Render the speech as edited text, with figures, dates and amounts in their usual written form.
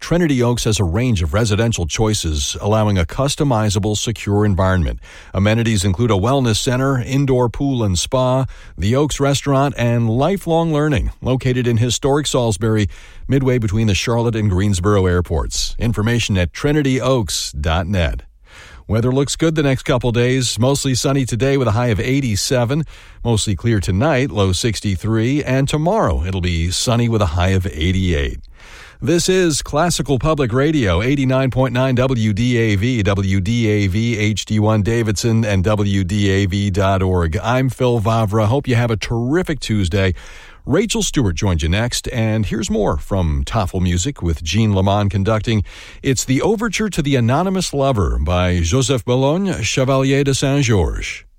Trinity Oaks has a range of residential choices, allowing a customizable, secure environment. Amenities include a wellness center, indoor pool and spa, the Oaks restaurant, and lifelong learning, located in historic Salisbury, midway between the Charlotte and Greensboro airports. Information at trinityoaks.net. Weather looks good the next couple days. Mostly sunny today with a high of 87. Mostly clear tonight, low 63. And tomorrow it'll be sunny with a high of 88. This is Classical Public Radio, 89.9 WDAV, WDAV HD1 Davidson, and WDAV.org. I'm Phil Vavra. Hope you have a terrific Tuesday. Rachel Stewart joins you next, and here's more from Toffel Music with Jean Lamont conducting. It's the Overture to the Anonymous Lover by Joseph Boulogne, Chevalier de Saint-Georges.